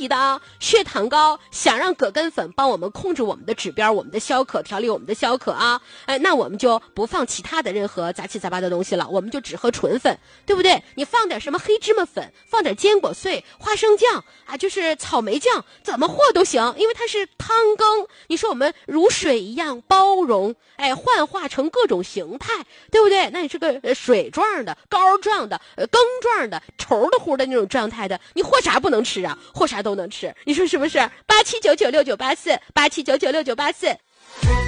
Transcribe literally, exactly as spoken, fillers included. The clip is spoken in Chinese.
题的啊。血糖高，想让葛根粉帮我们控制我们的指标，我们的消渴，调理我们的消渴啊。哎，那我们就不放其他的任何杂七杂八的东西了，我们就只喝纯粉，对不对？你放点什么黑芝麻粉，放点坚果碎、花生酱啊，就是草莓酱，怎么和都行，因为它是汤羹。你说我们如水一样包容，哎，幻化成各种形态，对不对？那你是个水状的、膏状的、呃羹状的、稠的糊的那种状态的，你和啥不能吃啊？和啥都能吃，你说是不是？八七九九六九八四，八七九九六九八四。